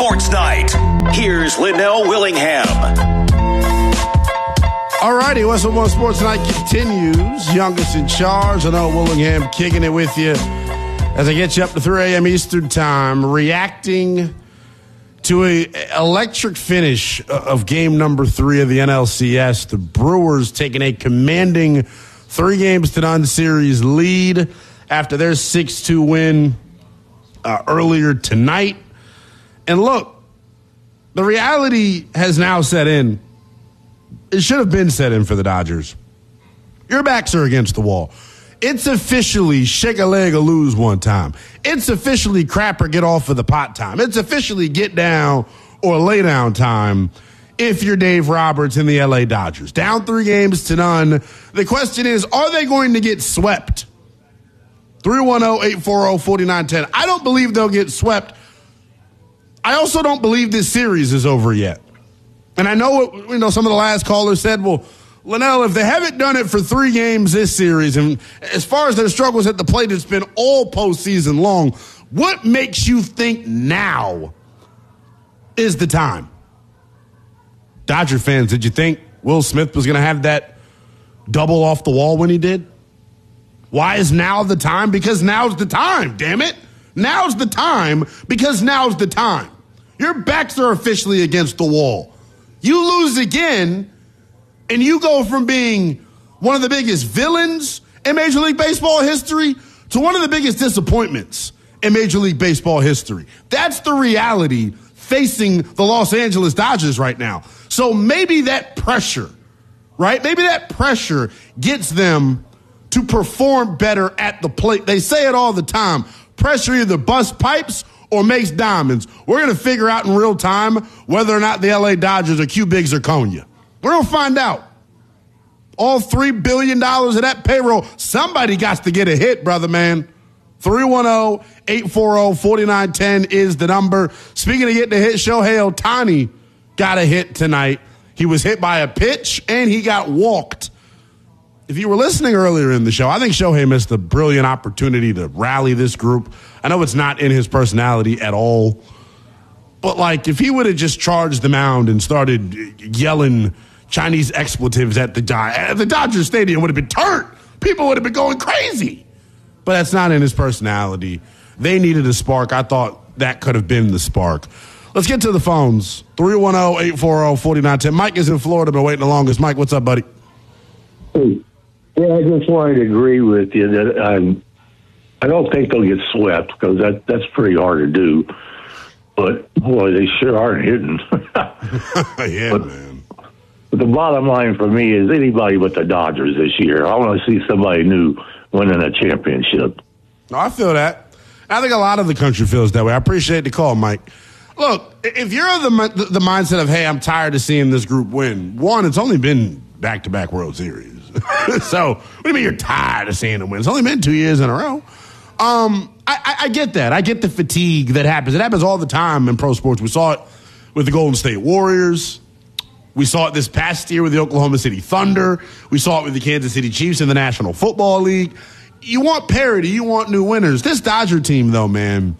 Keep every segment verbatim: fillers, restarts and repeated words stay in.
Sports Night. Here's Linnell Willingham. All righty, West One Sports Night continues. Youngest in charge. Linnell Willingham kicking it with you as I get you up to three a.m. Eastern Time, reacting to a electric finish of game number three of the N L C S. The Brewers taking a commanding three games to none series lead after their six two win uh, earlier tonight. And look, the reality has now set in. It should have been set in for the Dodgers. Your backs are against the wall. It's officially shake a leg or lose one time. It's officially crap or get off of the pot time. It's officially get down or lay down time if you're Dave Roberts and the L A Dodgers. Down three games to none. The question is, are they going to get swept? three one zero, eight four zero, four nine one zero. I don't believe they'll get swept. I also don't believe this series is over yet. And I know what, you know, some of the last callers said, well, Linnell, if they haven't done it for three games this series, and as far as their struggles at the plate, it's been all postseason long, what makes you think now is the time? Dodger fans, did you think Will Smith was going to have that double off the wall when he did? Why is now the time? Because now's the time, damn it. Now's the time because now's the time. Your backs are officially against the wall. You lose again, and you go from being one of the biggest villains in Major League Baseball history to one of the biggest disappointments in Major League Baseball history. That's the reality facing the Los Angeles Dodgers right now. So maybe that pressure, right? Maybe that pressure gets them to perform better at the plate. They say it all the time. Pressure either busts pipes or makes diamonds. We're going to figure out in real time whether or not the L A Dodgers are Q big zirconia. We're going to find out. All three billion dollars of that payroll, somebody got to get a hit, brother, man. three one zero, eight four zero, four nine one zero is the number. Speaking of getting a hit, Shohei Ohtani got a hit tonight. He was hit by a pitch, and he got walked. If you were listening earlier in the show, I think Shohei missed a brilliant opportunity to rally this group. I know it's not in his personality at all, but like if he would have just charged the mound and started yelling Chinese expletives at the Dodgers, the Dodgers Stadium would have been turned. People would have been going crazy. But that's not in his personality. They needed a spark. I thought that could have been the spark. Let's get to the phones. three one zero, eight four zero, four nine one zero. Mike is in Florida, been waiting the longest. Mike, what's up, buddy? Hey. Yeah, I just wanted to agree with you that um, I don't think they'll get swept because that, that's pretty hard to do. But, boy, they sure are hitting. yeah, but, man. But the bottom line for me is anybody but the Dodgers this year. I want to see somebody new winning a championship. No, I feel that. I think a lot of the country feels that way. I appreciate the call, Mike. Look, if you're the, the, the mindset of, hey, I'm tired of seeing this group win, one, it's only been back-to-back World Series. So, what do you mean you're tired of seeing them win? It's only been two years in a row. Um, I, I, I get that. I get the fatigue that happens. It happens all the time in pro sports. We saw it with the Golden State Warriors. We saw it this past year with the Oklahoma City Thunder. We saw it with the Kansas City Chiefs in the National Football League. You want parity. You want new winners. This Dodger team, though, man,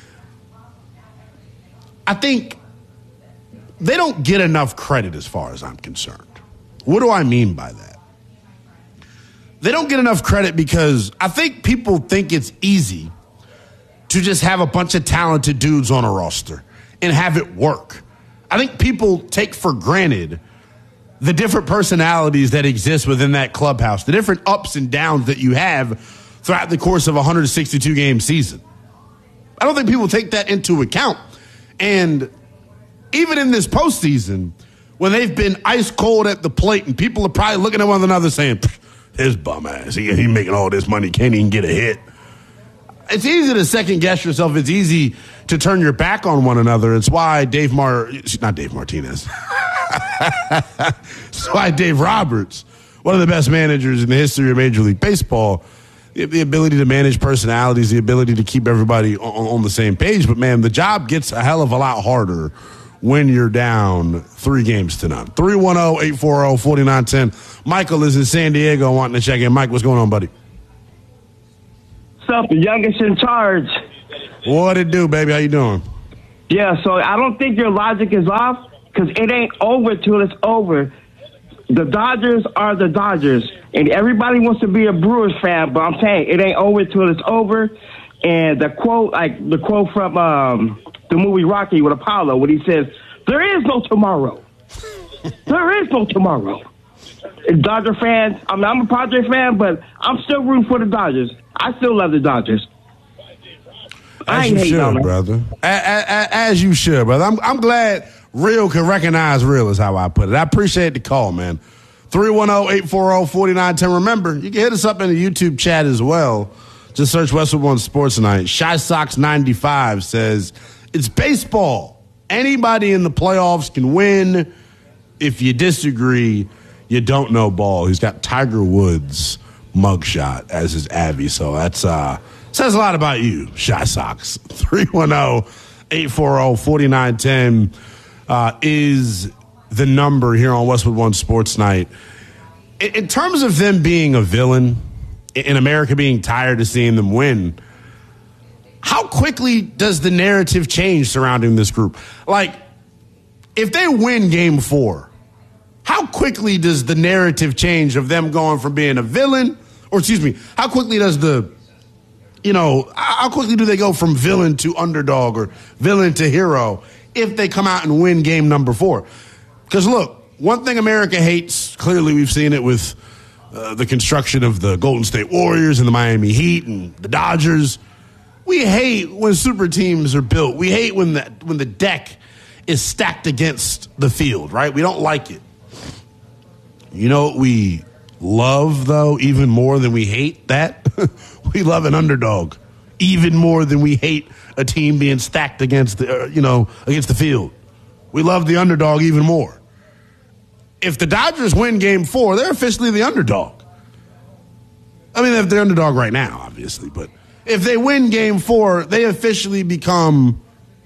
I think they don't get enough credit as far as I'm concerned. What do I mean by that? They don't get enough credit because I think people think it's easy to just have a bunch of talented dudes on a roster and have it work. I think people take for granted the different personalities that exist within that clubhouse, the different ups and downs that you have throughout the course of a one hundred sixty-two game season. I don't think people take that into account. And even in this postseason, when they've been ice cold at the plate and people are probably looking at one another saying, his bum ass, he, he making all this money, can't even get a hit. It's easy to second guess yourself. It's easy to turn your back on one another. It's why Dave Mar, not Dave Martinez. It's why Dave Roberts, one of the best managers in the history of Major League Baseball, the, the ability to manage personalities, the ability to keep everybody on, on the same page. But man, the job gets a hell of a lot harder when you're down three games to none. three one zero, eight four zero, four nine one zero. Michael is in San Diego wanting to check in. Mike, what's going on, buddy? What's up, the youngest in charge? What it do, baby? How you doing? Yeah, so I don't think your logic is off because it ain't over till it's over. The Dodgers are the Dodgers, and everybody wants to be a Brewers fan, but I'm saying it ain't over till it's over. And the quote, like the quote from um, the movie Rocky with Apollo, when he says, "There is no tomorrow. There is no tomorrow." And Dodger fans, I mean, I'm a Padre fan, but I'm still rooting for the Dodgers. I still love the Dodgers. As you should, brother. As, as you should, brother. I'm, I'm glad real can recognize real is how I put it. I appreciate the call, man. three one zero, eight four zero, four nine one zero. Remember, you can hit us up in the YouTube chat as well. Just search Westwood One Sports Tonight. Shy Sox ninety-five says, it's baseball. Anybody in the playoffs can win. If you disagree, you don't know ball. He's got Tiger Woods mugshot as his Abby. So that's uh says a lot about you, Shy Sox. three one zero, eight four zero, four nine one zero uh, is the number here on Westwood One Sports Night. In, in terms of them being a villain, in America being tired of seeing them win, how quickly does the narrative change surrounding this group? Like, if they win game four, how quickly does the narrative change of them going from being a villain, or excuse me, how quickly does the, you know, how quickly do they go from villain to underdog or villain to hero if they come out and win game number four? Because, look, one thing America hates, clearly we've seen it with uh, the construction of the Golden State Warriors and the Miami Heat and the Dodgers. We hate when super teams are built. We hate when the, when the deck is stacked against the field, right? We don't like it. You know what we love, though, even more than we hate that? We love an underdog even more than we hate a team being stacked against the, uh, you know, against the field. We love the underdog even more. If the Dodgers win game four, they're officially the underdog. I mean, they're the underdog right now, obviously, but if they win game four, they officially become,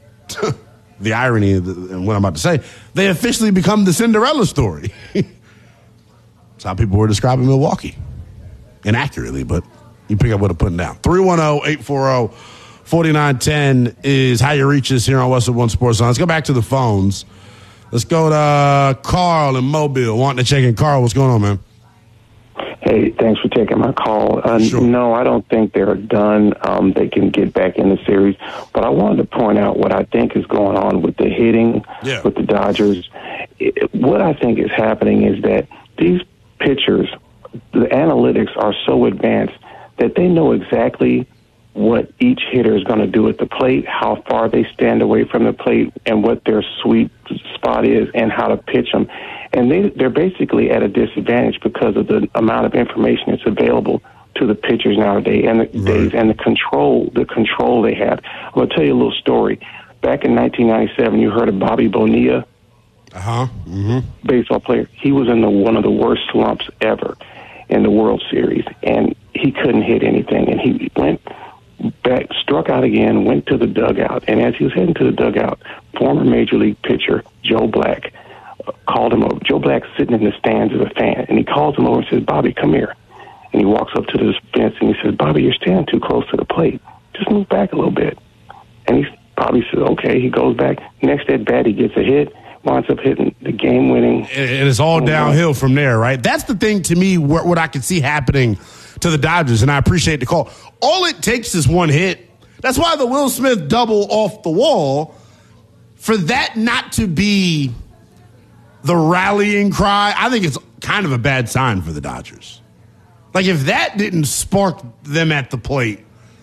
the irony in what I'm about to say, they officially become the Cinderella story. That's how people were describing Milwaukee. Inaccurately, but you pick up what I'm putting down. three one zero, eight four zero, four nine one zero is how you reach us here on Westwood One Sports. Let's go back to the phones. Let's go to uh, Carl in Mobile. Wanting to check in. Carl, what's going on, man? Hey, thanks for taking my call. Uh, sure. No, I don't think they're done. Um, they can get back in the series. But I wanted to point out what I think is going on with the hitting yeah. with the Dodgers. It, what I think is happening is that these pitchers, the analytics are so advanced that they know exactly what each hitter is going to do at the plate, how far they stand away from the plate, and what their sweet spot is, and how to pitch them. And they, they're basically at a disadvantage because of the amount of information that's available to the pitchers nowadays, and the right. days, and the control, the control they have. I'm going to tell you a little story. Back in nineteen ninety-seven, you heard of Bobby Bonilla, uh-huh. mm-hmm. baseball player. He was in the, one of the worst slumps ever in the World Series, and he couldn't hit anything. And he went back, struck out again, went to the dugout, and as he was heading to the dugout, former Major League pitcher Joe Black uh, called him over. Joe Black's sitting in the stands as a fan, and he calls him over and says, "Bobby, come here." And he walks up to the fence and he says, "Bobby, you're standing too close to the plate. Just move back a little bit." And he, Bobby says, "Okay." He goes back. Next at bat, he gets a hit, winds up hitting the game-winning. And it's all downhill from there, right? That's the thing to me, what, what I can see happening to the Dodgers, and I appreciate the call. All it takes is one hit. That's why the Will Smith double off the wall, for that not to be the rallying cry, I think it's kind of a bad sign for the Dodgers. Like, if that didn't spark them at the plate,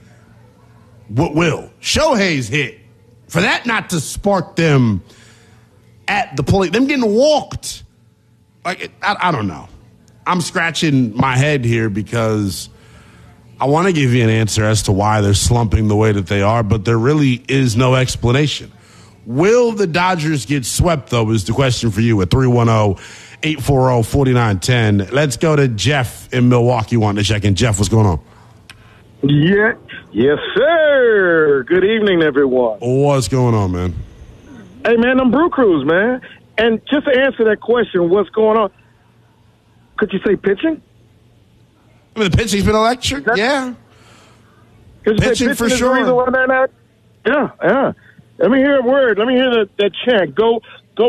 what will? Shohei's hit. For that not to spark them at the plate, them getting walked, like, I, I don't know. I'm scratching my head here because I want to give you an answer as to why they're slumping the way that they are, but there really is no explanation. Will the Dodgers get swept, though, is the question for you at three one zero, eight four zero, four nine one zero. Let's go to Jeff in Milwaukee wanting to check in. Jeff, what's going on? Yeah. Yes, sir. Good evening, everyone. What's going on, man? Hey, man, I'm Brew Crews, man. And just to answer that question, what's going on? Could you say pitching? I mean, the pitching's been electric, That, yeah. Pitching, Pitching for is sure. The reason why they're not, yeah, yeah. Let me hear a word. Let me hear that, that chant. Go,